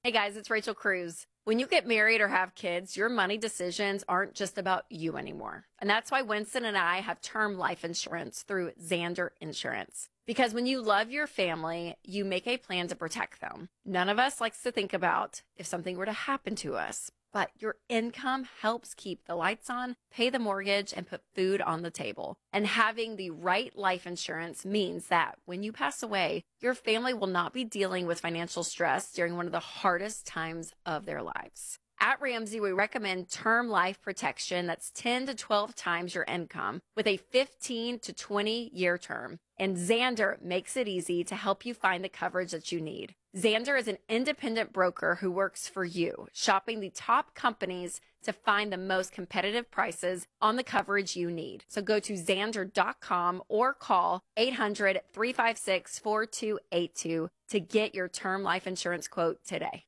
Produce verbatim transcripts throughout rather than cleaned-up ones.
Hey guys, it's Rachel Cruz. When you get married or have kids, your money decisions aren't just about you anymore. And that's why Winston and I have term life insurance through Zander Insurance. Because when you love your family, you make a plan to protect them. None of us likes to think about if something were to happen to us, but your income helps keep the lights on, pay the mortgage, and put food on the table. And having the right life insurance means that when you pass away, your family will not be dealing with financial stress during one of the hardest times of their lives. At Ramsey, we recommend term life protection that's ten to twelve times your income with a fifteen to twenty year term. And Zander makes it easy to help you find the coverage that you need. Zander is an independent broker who works for you, shopping the top companies to find the most competitive prices on the coverage you need. So go to Zander dot com or call eight hundred, three five six, four two eight two to get your term life insurance quote today.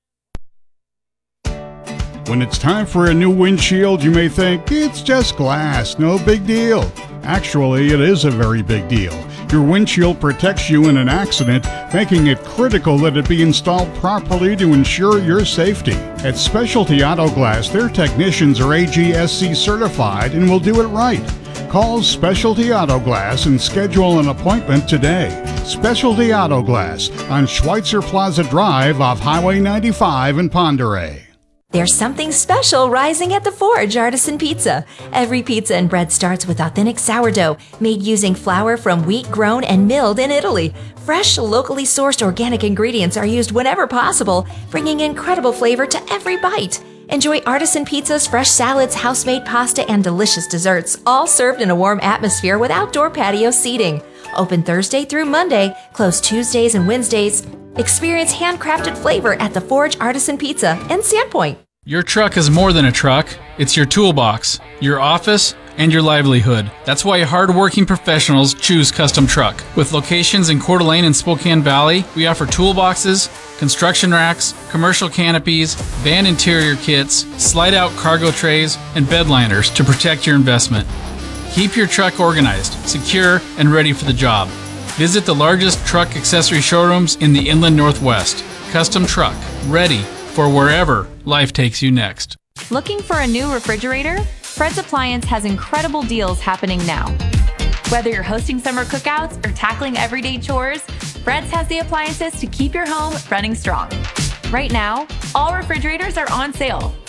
When it's time for a new windshield, you may think, it's just glass, no big deal. Actually, it is a very big deal. Your windshield protects you in an accident, making it critical that it be installed properly to ensure your safety. At Specialty Auto Glass, their technicians are A G S C certified and will do it right. Call Specialty Auto Glass and schedule an appointment today. Specialty Auto Glass on Schweitzer Plaza Drive off Highway ninety-five in Ponderay. There's something special rising at the Forge Artisan Pizza. Every pizza and bread starts with authentic sourdough made using flour from wheat grown and milled in Italy. Fresh, locally sourced organic ingredients are used whenever possible, bringing incredible flavor to every bite. Enjoy artisan pizzas, fresh salads, house-made pasta, and delicious desserts, all served in a warm atmosphere with outdoor patio seating. Open Thursday through Monday, closed Tuesdays and Wednesdays. Experience handcrafted flavor at the Forge Artisan Pizza in Sandpoint. Your truck is more than a truck. It's your toolbox, your office, and your livelihood. That's why hardworking professionals choose Custom Truck. With locations in Coeur d'Alene and Spokane Valley, we offer toolboxes, construction racks, commercial canopies, van interior kits, slide-out cargo trays, and bed liners to protect your investment. Keep your truck organized, secure, and ready for the job. Visit the largest truck accessory showrooms in the Inland Northwest. Custom Truck, ready for wherever life takes you next. Looking for a new refrigerator? Fred's Appliance has incredible deals happening now. Whether you're hosting summer cookouts or tackling everyday chores, Fred's has the appliances to keep your home running strong. Right now, all refrigerators are on sale.